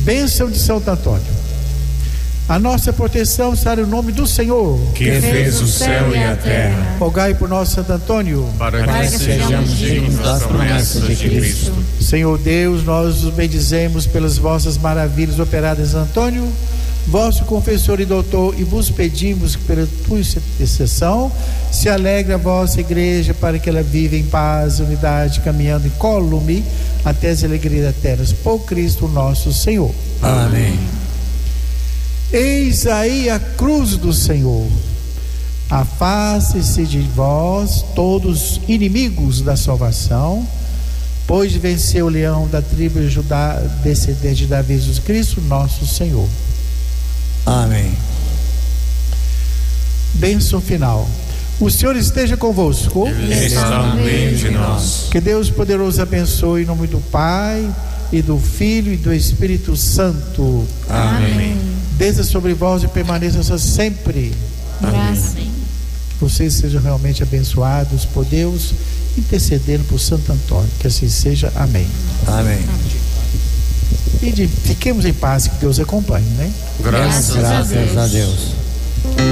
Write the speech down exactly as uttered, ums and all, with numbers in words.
Bênção de Santo Antônio. A nossa proteção está no nome do Senhor, que fez o céu e a terra. Rogai por nós, Santo Antônio, para que sejamos dignos das promessas de Cristo. Senhor Deus, nós os bendizemos pelas vossas maravilhas operadas, Antônio, vosso confessor e doutor, e vos pedimos que pela tua intercessão se alegre a vossa igreja, para que ela viva em paz e unidade, caminhando incólume até as alegrias eternas, por Cristo nosso Senhor. Amém. Eis aí a cruz do Senhor. Afaste-se de vós todos inimigos da salvação, pois venceu o leão da tribo de Judá, descendente de Davi, Jesus Cristo nosso Senhor. Amém. Bênção final. O Senhor esteja convosco. Ele está no meio de nós. Que Deus poderoso abençoe em nome do Pai e do Filho e do Espírito Santo. Amém. Desça sobre vós e permaneça sempre. Amém. Que vocês sejam realmente abençoados por Deus, intercedendo por Santo Antônio. Que assim seja. Amém. Amém. E de, fiquemos em paz, que Deus acompanhe, né? Graças, Graças a Deus. a Deus.